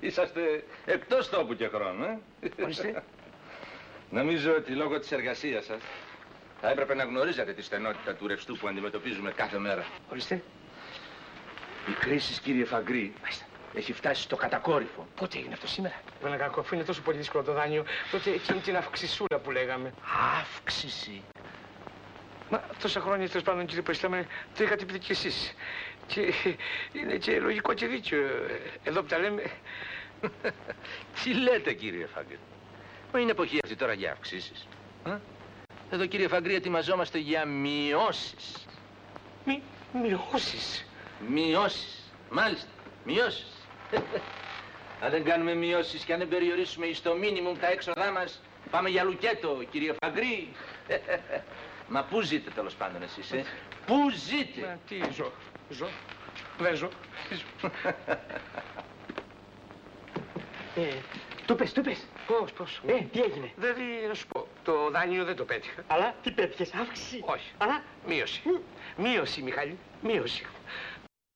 είσαστε εκτός τόπου και χρόνου, Ορίστε. Νομίζω ότι λόγω της εργασίας σας θα έπρεπε να γνωρίζατε τη στενότητα του ρευστού που αντιμετωπίζουμε κάθε μέρα. Ορίστε. Η κρίση, κύριε Φαγκρί, έχει φτάσει στο κατακόρυφο. Πότε έγινε αυτό σήμερα? Ένα κακό, αφού είναι τόσο πολύ δύσκολο το δάνειο, τότε εκείνη την αυξησούλα που λέγαμε. Αύξηση. Μα τόσα χρόνια, τέλος πάντων, κύριε Προϊστάμενε, το είχατε πει κι εσείς. Και είναι και λογικό και δίκιο. Εδώ που τα λέμε. Τι λέτε, κύριε Φαγκρί? Μα είναι εποχή αυτή τώρα για αυξήσεις. Εδώ, κύριε Φαγκρί, ετοιμαζόμαστε για μειώσεις. Μειώσεις. Μειώσεις. Μάλιστα. Μειώσεις. Αν δεν κάνουμε μειώσεις και αν δεν περιορίσουμε στο μίνιμουμ τα έξοδά μας, πάμε για λουκέτο, κύριε Φαγκρί. Μα πού ζείτε, τέλος πάντων, εσείς, Πού ζείτε? Μα τι ζω. Δεν ζω. Του πες. Πώς. Τι έγινε? Δηλαδή, να σου πω, το δάνειο δεν το πέτυχα. Αλλά τι πέτυχες, αύξηση? Όχι. Αλλά μείωση. Μείωση, Μιχάλη, μείωση.